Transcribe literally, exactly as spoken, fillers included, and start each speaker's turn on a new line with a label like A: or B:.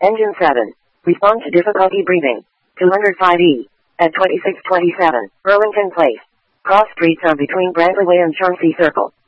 A: Engine seven. Respond to difficulty breathing. two oh five E. At twenty-six twenty-seven. Burlington Place. Cross streets are between Brantley Way and Chauncey Circle.